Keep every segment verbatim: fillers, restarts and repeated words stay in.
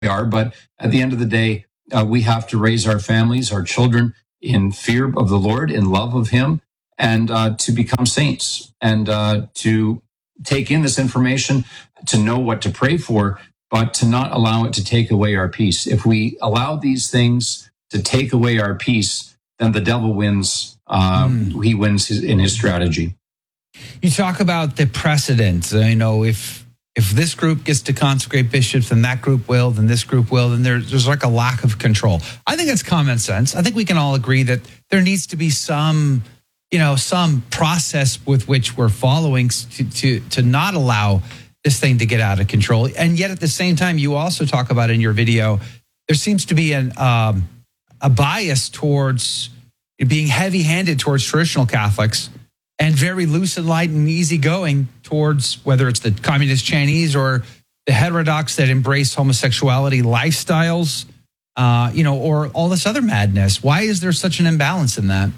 are. But at the end of the day, uh, we have to raise our families, our children, in fear of the Lord, in love of Him, and uh, to become saints, and uh, to take in this information, to know what to pray for, but to not allow it to take away our peace. If we allow these things to take away our peace, then the devil wins. Uh, mm. He wins his, in his strategy. You talk about the precedent. You know, if if this group gets to consecrate bishops, then that group will, then this group will, then there's, there's like a lack of control. I think it's common sense. I think we can all agree that there needs to be some, you know, some process with which we're following to to, to not allow this thing to get out of control. And yet at the same time, you also talk about in your video, there seems to be an um, a bias towards being heavy-handed towards traditional Catholics and very loose and light and easygoing towards whether it's the communist Chinese or the heterodox that embrace homosexuality lifestyles, uh, you know, or all this other madness. Why is there such an imbalance in that?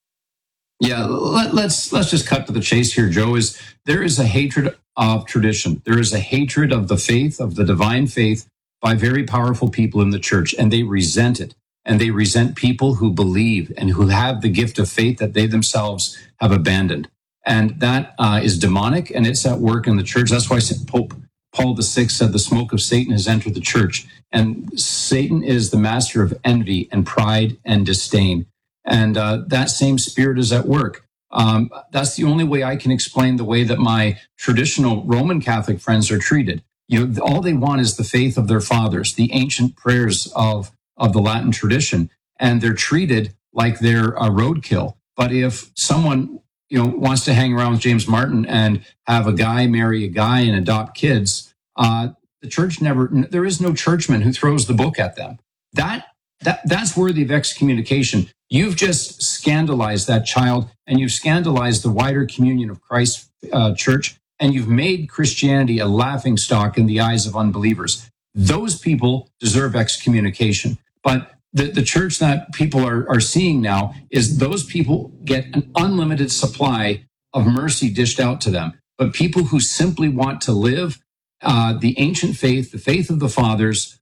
Yeah, let, let's let's just cut to the chase here, Joe. Is there is a hatred of tradition. There is a hatred of the faith, of the divine faith, by very powerful people in the church, and they resent it. And they resent people who believe and who have the gift of faith that they themselves have abandoned. And that uh, is demonic, and it's at work in the church. That's why Pope Paul the Sixth said the smoke of Satan has entered the church. And Satan is the master of envy and pride and disdain. And uh, that same spirit is at work. Um, that's the only way I can explain the way that my traditional Roman Catholic friends are treated. You know, all they want is the faith of their fathers, the ancient prayers of of the Latin tradition, and they're treated like they're a roadkill. But if someone, you know, wants to hang around with James Martin and have a guy marry a guy and adopt kids, uh, the church never, there is no churchman who throws the book at them. That, that, that's worthy of excommunication. You've just scandalized that child, and you've scandalized the wider communion of Christ's uh, church, and you've made Christianity a laughingstock in the eyes of unbelievers. Those people deserve excommunication. But the, the church that people are, are seeing now is those people get an unlimited supply of mercy dished out to them. But people who simply want to live uh, the ancient faith, the faith of the fathers,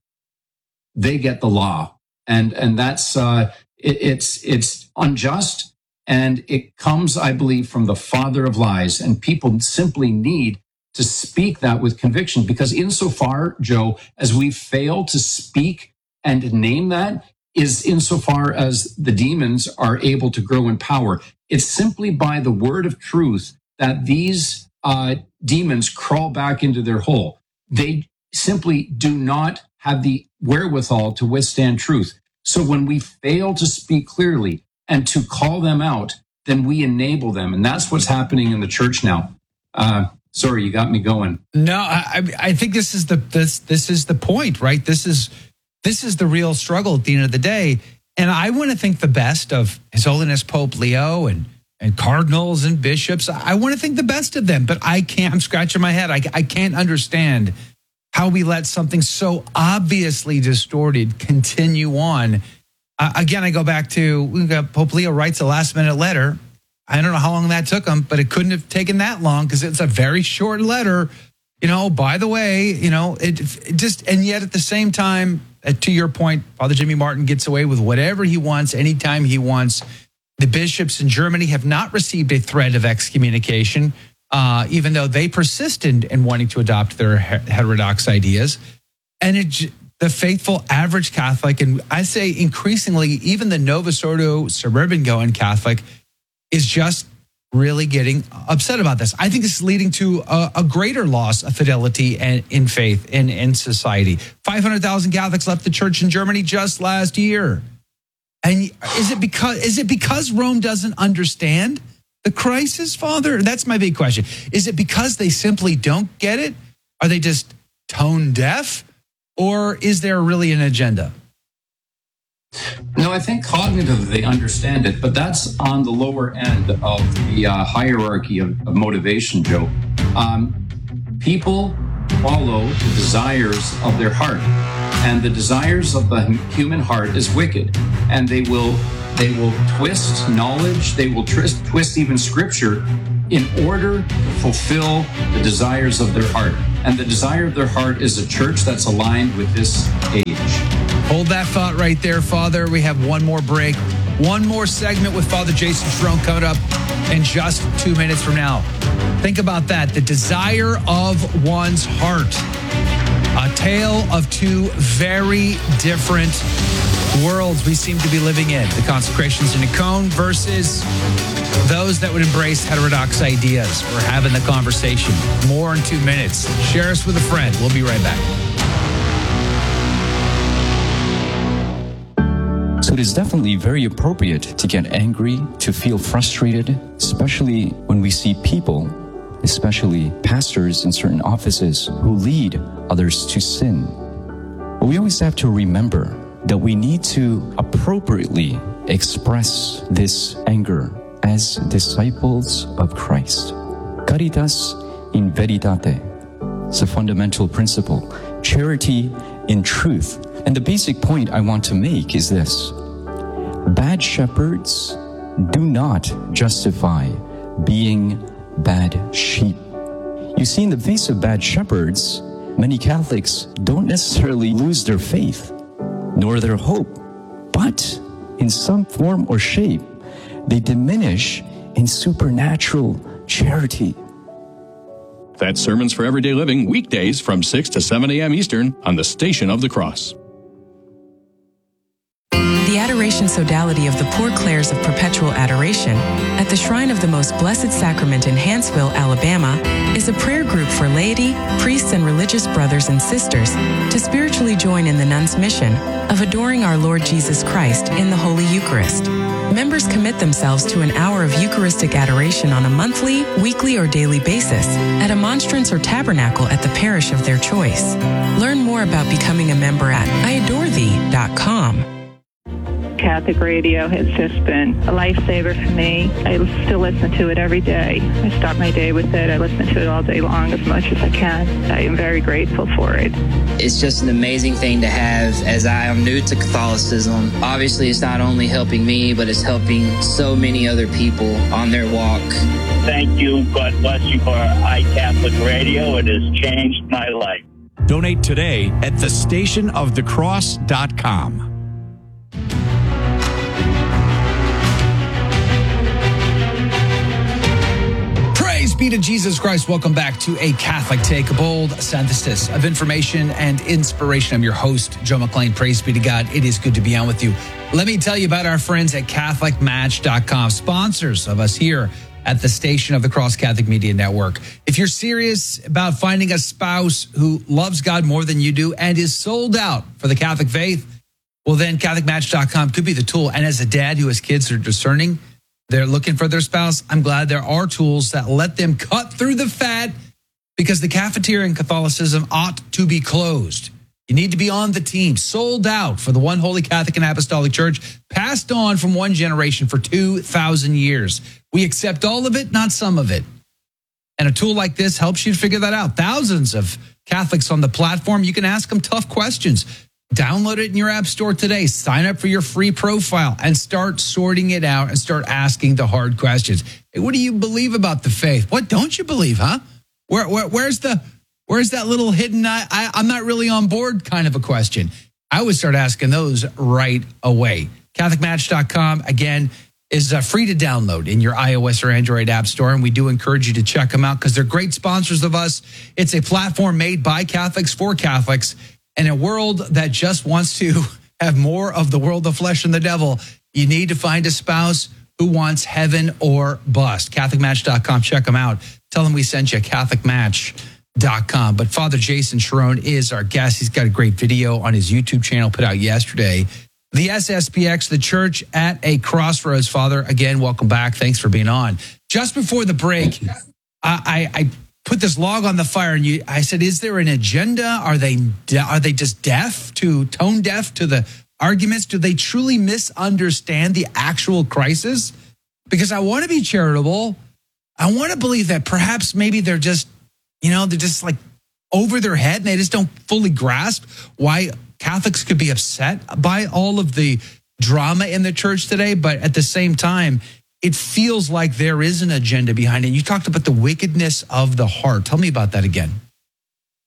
they get the law. And and that's uh, it, it's it's unjust, and it comes, I believe, from the father of lies. And people simply need to speak that with conviction, because insofar, Joe, as we fail to speak and name that, is insofar as the demons are able to grow in power. It's simply by the word of truth that these uh, demons crawl back into their hole. They simply do not have the wherewithal to withstand truth. So when we fail to speak clearly and to call them out, then we enable them. And that's what's happening in the church now. Uh, sorry, you got me going. No, I, I think this is the this this is the point, right? This is This is the real struggle at the end of the day. And I want to think the best of His Holiness Pope Leo and, and cardinals and bishops. I want to think the best of them, but I can't, I'm scratching my head. I, I can't understand how we let something so obviously distorted continue on. Uh, again, I go back to, we've got Pope Leo writes a last minute letter. I don't know how long that took him, but it couldn't have taken that long because it's a very short letter. You know, by the way, you know, it, it just, and yet at the same time, Uh, to your point, Father Jimmy Martin gets away with whatever he wants, anytime he wants. The bishops in Germany have not received a threat of excommunication, uh, even though they persisted in wanting to adopt their heterodox ideas. And it, the faithful average Catholic, and I say increasingly, even the Novus Ordo suburban going Catholic, is just really getting upset about this. I think this is leading to a, a greater loss of fidelity and in faith in, in society. five hundred thousand Catholics left the church in Germany just last year. And is it because is it because Rome doesn't understand the crisis, Father? That's my big question. Is it because they simply don't get it? Are they just tone deaf? Or is there really an agenda? No, I think cognitively they understand it, but that's on the lower end of the uh, hierarchy of, of motivation, Joe. Um, people follow the desires of their heart, and the desires of the human heart is wicked, and they will they will twist knowledge, they will twist, twist even scripture in order to fulfill the desires of their heart. And the desire of their heart is a church that's aligned with this age. Hold that thought right there, Father. We have one more break, one more segment with Father Jason Cherone coming up in just two minutes from now. Think about that. The desire of one's heart. A tale of two very different worlds we seem to be living in. The consecrations in Icone versus those that would embrace heterodox ideas. We're having the conversation. More in two minutes. Share us with a friend. We'll be right back. So it is definitely very appropriate to get angry, to feel frustrated, especially when we see people, especially pastors in certain offices, who lead others to sin. But we always have to remember that we need to appropriately express this anger as disciples of Christ. Caritas in veritate. It's a fundamental principle. Charity in truth. And the basic point I want to make is this. Bad shepherds do not justify being bad sheep. You see, in the face of bad shepherds, many Catholics don't necessarily lose their faith, nor their hope, but in some form or shape, they diminish in supernatural charity. That's Sermons for Everyday Living, weekdays from six to seven a.m. Eastern on the Station of the Cross. The Adoration Sodality of the Poor Clares of Perpetual Adoration at the Shrine of the Most Blessed Sacrament in Hanceville, Alabama, is a prayer group for laity, priests, and religious brothers and sisters to spiritually join in the nuns' mission of adoring our Lord Jesus Christ in the Holy Eucharist. Members commit themselves to an hour of Eucharistic adoration on a monthly, weekly, or daily basis at a monstrance or tabernacle at the parish of their choice. Learn more about becoming a member at I adore thee dot com. Catholic radio has just been a lifesaver for me. I still listen to it every day. I start my day with it. I listen to it all day long as much as I can. I am very grateful for it. It's just an amazing thing to have as I am new to Catholicism. Obviously, it's not only helping me, but it's helping so many other people on their walk. Thank you. God bless you for iCatholic Radio. It has changed my life. Donate today at the station of the cross dot com. Praise be to Jesus Christ. Welcome back to A Catholic Take, a bold synthesis of information and inspiration. I'm your host, Joe McLean. Praise be to God. It is good to be on with you. Let me tell you about our friends at Catholic Match dot com, sponsors of us here at the Station of the Cross Catholic Media Network. If you're serious about finding a spouse who loves God more than you do and is sold out for the Catholic faith, well, then Catholic Match dot com could be the tool. And as a dad who has kids that are discerning, they're looking for their spouse, I'm glad there are tools that let them cut through the fat, because the cafeteria in Catholicism ought to be closed. You need to be on the team, sold out for the one holy Catholic and Apostolic Church, passed on from one generation for two thousand years. We accept all of it, not some of it. And a tool like this helps you figure that out. Thousands of Catholics on the platform, you can ask them tough questions. Download it in your app store today. Sign up for your free profile and start sorting it out and start asking the hard questions. Hey, what do you believe about the faith? What don't you believe, huh? Where, where where's the where's that little hidden I, I I'm not really on board kind of a question? I would start asking those right away. Catholic Match dot com, again, is uh, free to download in your iOS or Android app store, and we do encourage you to check them out because they're great sponsors of us. It's a platform made by Catholics for Catholics. In a world that just wants to have more of the world of flesh and the devil, you need to find a spouse who wants heaven or bust. Catholic Match dot com, check them out. Tell them we sent you, Catholic Match dot com. But Father Jason Cherone is our guest. He's got a great video on his YouTube channel put out yesterday. The S S P X, the Church at a Crossroads. Father, again, welcome back. Thanks for being on. Just before the break, I, I, I put this log on the fire, and you, I said, is there an agenda? Are they de- are they just deaf to, tone deaf to the arguments? Do they truly misunderstand the actual crisis? Because I want to be charitable. I want to believe that perhaps maybe they're just, you know, they're just like over their head and they just don't fully grasp why Catholics could be upset by all of the drama in the church today. But at the same time, it feels like there is an agenda behind it. You talked about the wickedness of the heart. Tell me about that again.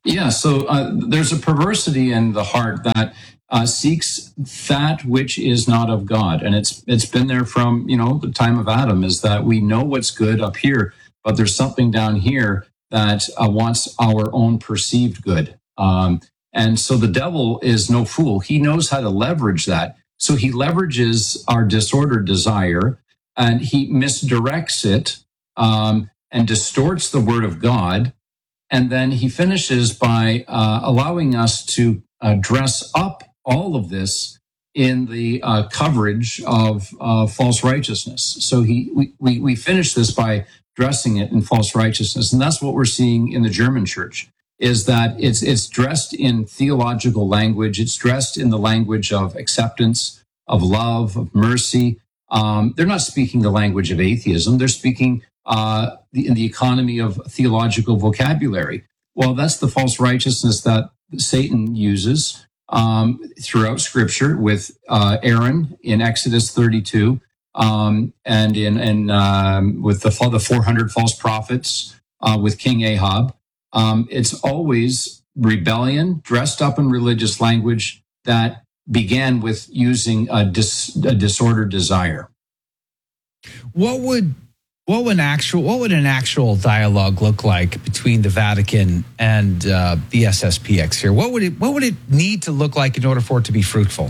Yeah, so uh, there's a perversity in the heart that uh, seeks that which is not of God, and it's it's been there from you know the time of Adam. Is that we know what's good up here, but there's something down here that uh, wants our own perceived good. Um, and so the devil is no fool; he knows how to leverage that. So he leverages our disordered desire, and he misdirects it um, and distorts the word of God. And then he finishes by uh, allowing us to uh, dress up all of this in the uh, coverage of uh, false righteousness. So he we, we, we finish this by dressing it in false righteousness. And that's what we're seeing in the German church, is that it's it's dressed in theological language. It's dressed in the language of acceptance, of love, of mercy. Um, they're not speaking the language of atheism. They're speaking uh, the, in the economy of theological vocabulary. Well, that's the false righteousness that Satan uses um, throughout Scripture with uh, Aaron in Exodus thirty-two, um, and in and um, with the the four hundred false prophets uh, with King Ahab. Um, it's always rebellion dressed up in religious language that began with using a, dis, a disordered desire. What would what would an actual what would an actual dialogue look like between the Vatican and uh, the S S P X here? What would it what would it need to look like in order for it to be fruitful?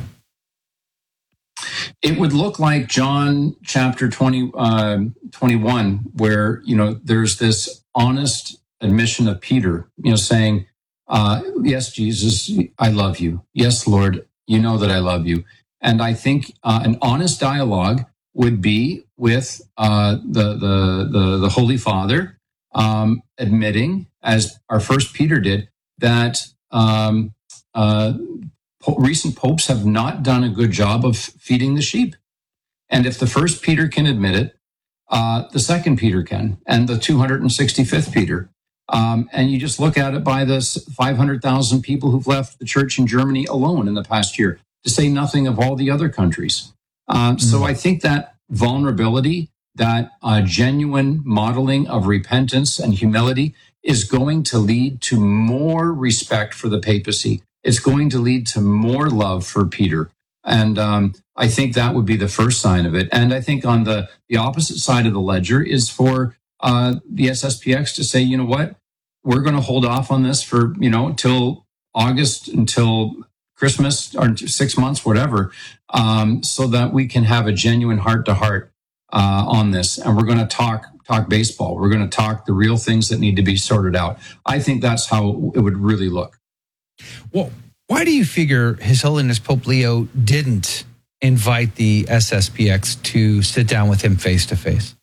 It would look like John chapter twenty, uh, twenty-one, where you know there's this honest admission of Peter, you know, saying, uh, "Yes, Jesus, I love you. Yes, Lord, you know that I love you." And I think uh, an honest dialogue would be with uh, the, the the the Holy Father um, admitting, as our first Peter did, that um, uh, po- recent popes have not done a good job of feeding the sheep. And if the first Peter can admit it, uh, the second Peter can, and the two hundred sixty-fifth Peter. Um, and you just look at it by the five hundred thousand people who've left the church in Germany alone in the past year, to say nothing of all the other countries. Um, mm. So I think that vulnerability, that uh, genuine modeling of repentance and humility is going to lead to more respect for the papacy. It's going to lead to more love for Peter. And um, I think that would be the first sign of it. And I think on the, the opposite side of the ledger is for uh, the S S P X to say, you know what, we're going to hold off on this for, you know, until August, until Christmas, or six months, whatever, um, so that we can have a genuine heart-to-heart uh, on this. And we're going to talk talk baseball. We're going to talk the real things that need to be sorted out. I think that's how it would really look. Well, why do you figure His Holiness Pope Leo didn't invite the S S P X to sit down with him face-to-face?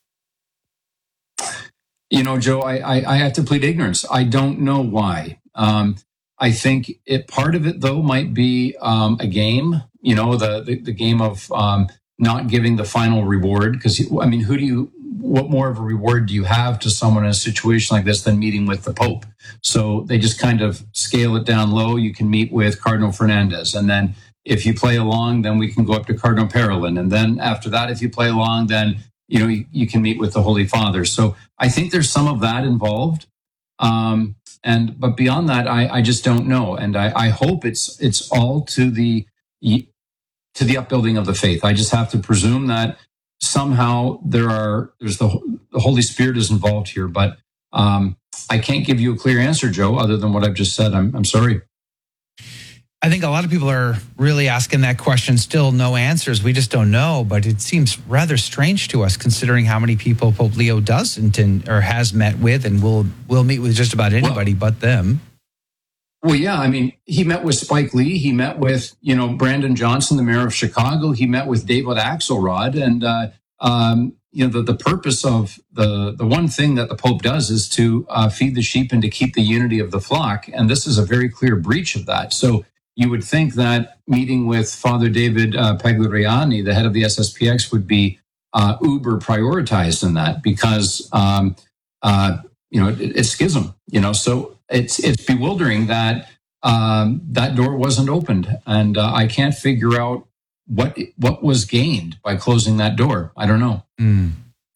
You know, Joe, I, I, I have to plead ignorance. I don't know why. Um, I think it part of it, though, might be um, a game, you know, the, the, the game of um, not giving the final reward. Because, I mean, who do you, what more of a reward do you have to someone in a situation like this than meeting with the Pope? So they just kind of scale it down low. You can meet with Cardinal Fernandez. And then if you play along, then we can go up to Cardinal Parolin. And then after that, if you play along, then, you know, you, you can meet with the Holy Father. So I think there's some of that involved. Um, and but beyond that, I, I just don't know. And I, I hope it's it's all to the to the upbuilding of the faith. I just have to presume that somehow there are there's the, the Holy Spirit is involved here. But um, I can't give you a clear answer, Joe, other than what I've just said. I'm I'm sorry. I think a lot of people are really asking that question. Still no answers. We just don't know. But it seems rather strange to us, considering how many people Pope Leo doesn't and, or has met with, and will will meet with just about anybody well, but them. Well, yeah. I mean, he met with Spike Lee. He met with, you know, Brandon Johnson, the mayor of Chicago. He met with David Axelrod. And, uh, um, you know, the, the purpose of the, the one thing that the Pope does is to uh, feed the sheep and to keep the unity of the flock. And this is a very clear breach of that. So you would think that meeting with Father David uh, Pagliariani, the head of the S S P X, would be uh, uber prioritized in that because, um, uh, you know, it, it's schism, you know, so it's it's bewildering that um, that door wasn't opened. And uh, I can't figure out what what was gained by closing that door. I don't know. Mm.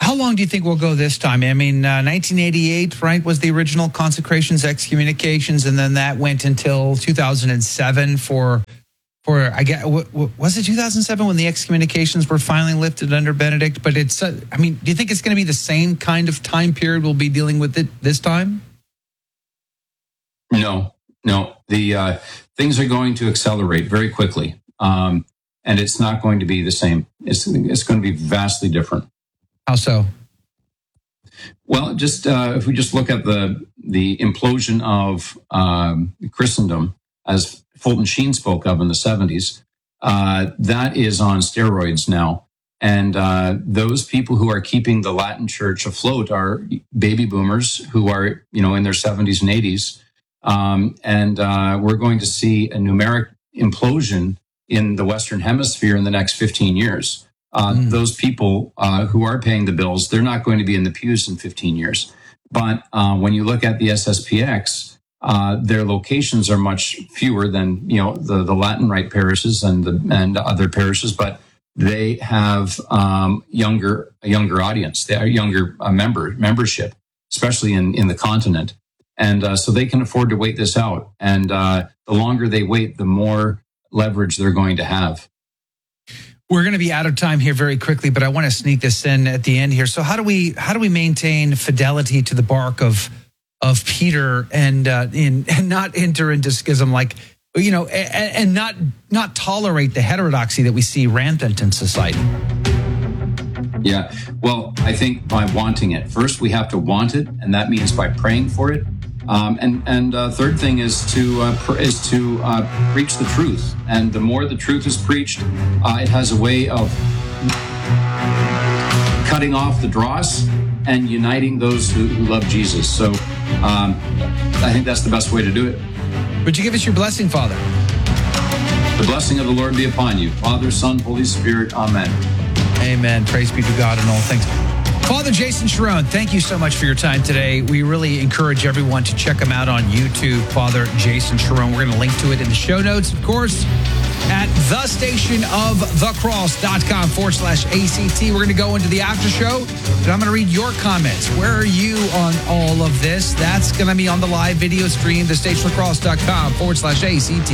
how long do you think we'll go this time? I mean, uh, nineteen eighty-eight, right, was the original consecrations, excommunications, and then that went until two thousand seven for, for I guess, w- w- was it two thousand seven when the excommunications were finally lifted under Benedict? But it's, uh, I mean, do you think it's going to be the same kind of time period we'll be dealing with it this time? No, no. The uh, things are going to accelerate very quickly, um, and it's not going to be the same. It's it's going to be vastly different. How so? Well, just uh, if we just look at the the implosion of um, Christendom, as Fulton Sheen spoke of in the seventies, uh, that is on steroids now. And uh, those people who are keeping the Latin Church afloat are baby boomers who are, you know, in their seventies and eighties. Um, and uh, we're going to see a numeric implosion in the Western Hemisphere in the next fifteen years. Uh, mm. Those people uh, who are paying the bills, they're not going to be in the pews in fifteen years. But uh, when you look at the S S P X, uh, their locations are much fewer than, you know, the, the Latin Rite parishes and the, and other parishes, but they have um, younger a younger audience, they are younger uh, member membership, especially in, in the continent. And uh, so they can afford to wait this out. And uh, the longer they wait, the more leverage they're going to have. We're going to be out of time here very quickly, but I want to sneak this in at the end here. So how do we how do we maintain fidelity to the bark of of Peter and uh, in and not enter into schism, like, you know, and, and not not tolerate the heterodoxy that we see rampant in society? Yeah, well, I think by wanting it. First, we have to want it, and that means by praying for it. Um, and and uh, third thing is to uh, pr- is to uh, preach the truth. And the more the truth is preached, uh, it has a way of cutting off the dross and uniting those who, who love Jesus. So um, I think that's the best way to do it. Would you give us your blessing, Father? The blessing of the Lord be upon you, Father, Son, Holy Spirit. Amen. Amen. Praise be to God in all things. Father Jason Cherone, thank you so much for your time today. We really encourage everyone to check him out on YouTube, Father Jason Cherone. We're going to link to it in the show notes, of course, at the station of the cross.com forward slash ACT. We're going to go into the after show, and I'm going to read your comments. Where are you on all of this? That's going to be on the live video stream, the station of the cross.com forward slash ACT.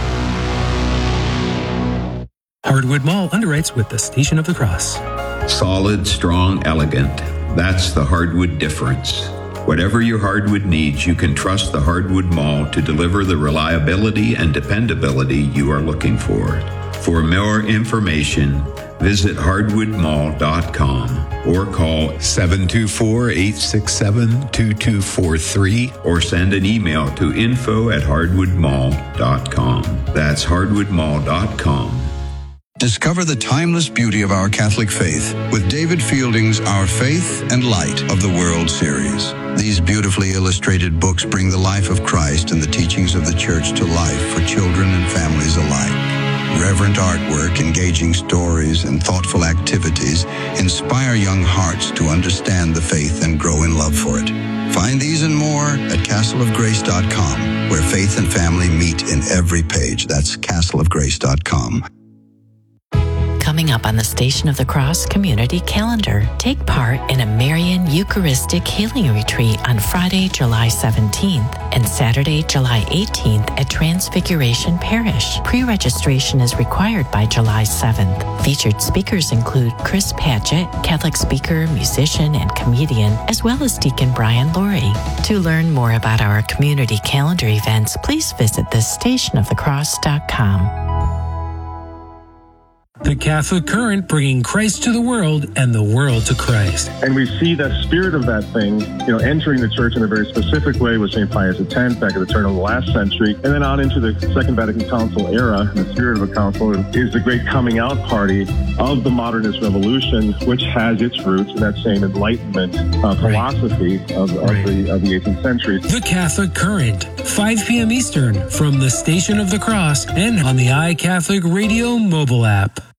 Hardwood Mall underwrites with the Station of the Cross. Solid, strong, elegant. That's the hardwood difference. Whatever your hardwood needs, you can trust the Hardwood Mall to deliver the reliability and dependability you are looking for. For more information, visit hardwood mall dot com or call seven two four, eight six seven, two two four three or send an email to info at hardwood mall dot com. That's hardwood mall dot com. Discover the timeless beauty of our Catholic faith with David Fielding's Our Faith and Light of the World series. These beautifully illustrated books bring the life of Christ and the teachings of the Church to life for children and families alike. Reverent artwork, engaging stories, and thoughtful activities inspire young hearts to understand the faith and grow in love for it. Find these and more at castle of grace dot com, where faith and family meet in every page. That's castle of grace dot com. Coming up on the Station of the Cross Community Calendar, take part in a Marian Eucharistic Healing Retreat on Friday, July seventeenth and Saturday, July eighteenth at Transfiguration Parish. Pre-registration is required by July seventh. Featured speakers include Chris Padgett, Catholic speaker, musician, and comedian, as well as Deacon Brian Laurie. To learn more about our community calendar events, please visit the station of the cross dot com. The Catholic Current, bringing Christ to the world and the world to Christ. And we see the spirit of that thing, you know, entering the church in a very specific way with Saint Pius X back at the turn of the last century, and then on into the Second Vatican Council era. And the spirit of a council is the great coming out party of the modernist revolution, which has its roots in that same Enlightenment uh, philosophy of, of, right. the, of the eighteenth century. The Catholic Current, five p.m. Eastern, from the Station of the Cross and on the iCatholic Radio mobile app.